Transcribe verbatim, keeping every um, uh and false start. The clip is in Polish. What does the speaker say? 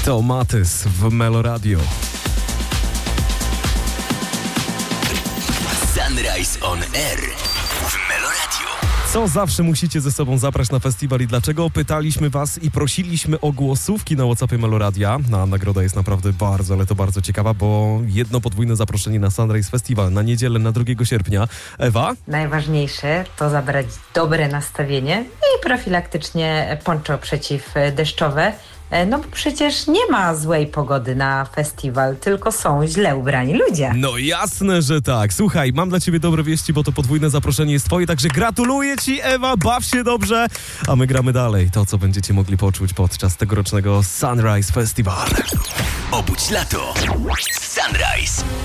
To Matys w Meloradio. Sunrise on Air w Meloradio. Co zawsze musicie ze sobą zabrać na festiwal i dlaczego? Pytaliśmy was i prosiliśmy o głosówki na WhatsAppie Meloradia. No, nagroda jest naprawdę bardzo, ale to bardzo ciekawa, bo jedno podwójne zaproszenie na Sunrise Festival na niedzielę, na drugiego sierpnia. Ewa? Najważniejsze to zabrać dobre nastawienie i profilaktycznie poncho przeciwdeszczowe. No bo przecież nie ma złej pogody na festiwal, tylko są źle ubrani ludzie. No jasne, że tak. Słuchaj, mam dla ciebie dobre wieści, bo to podwójne zaproszenie jest twoje, także gratuluję ci, Ewa, baw się dobrze, a my gramy dalej. To, co będziecie mogli poczuć podczas tegorocznego Sunrise Festival. Obudź lato. Sunrise.